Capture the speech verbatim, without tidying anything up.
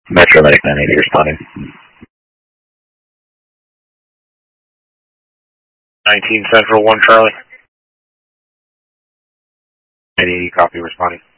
Metro Medic nine eighty responding. nineteen Central, one Charlie. eighty, copy, responding.